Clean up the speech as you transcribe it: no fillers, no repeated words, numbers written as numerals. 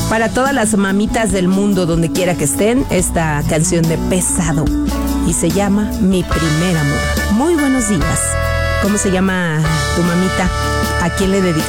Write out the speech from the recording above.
Para todas las mamitas del mundo, donde quiera que estén, esta canción de Pesado. Y se llama Mi Primer Amor. Muy buenos días. ¿Cómo se llama tu mamita? ¿A quién le dedicas?